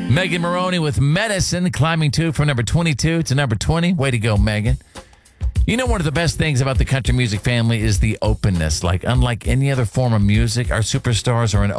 Megan Maroney with Medicine, climbing 2 from number 22 to number 20. Way to go, Megan. You know, one of the best things about the country music family is the openness. Like, unlike any other form of music, our superstars are an